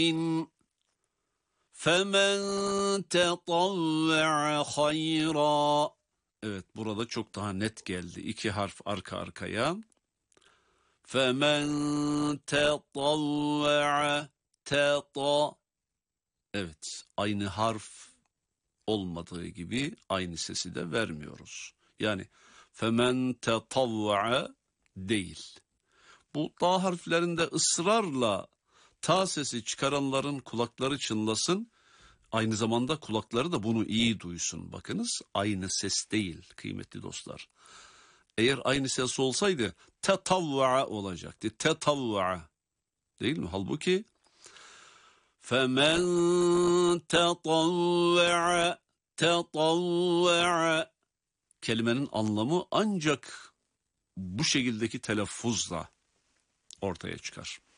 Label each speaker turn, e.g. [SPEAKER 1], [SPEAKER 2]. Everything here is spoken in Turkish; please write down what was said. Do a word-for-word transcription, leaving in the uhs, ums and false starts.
[SPEAKER 1] فَمَنْ تَطَوَّعَ خَيْرًا. Evet, burada çok daha net geldi. İki harf arka arkaya. فَمَنْ تَطَوَّعَ تَطَ. Evet, aynı harf olmadığı gibi aynı sesi de vermiyoruz. Yani فَمَنْ تَطَوَّعَ değil. Bu ta harflerinde ısrarla ta sesi çıkaranların kulakları çınlasın. Aynı zamanda kulakları da bunu iyi duysun. Bakınız, aynı ses değil kıymetli dostlar. Eğer aynı ses olsaydı tetavva'a olacaktı. Tetavva'a değil mi? Halbuki فَمَنْ تَطَوَّعَ تَطَوَّعَ kelimenin anlamı ancak bu şekildeki telaffuzla ortaya çıkar.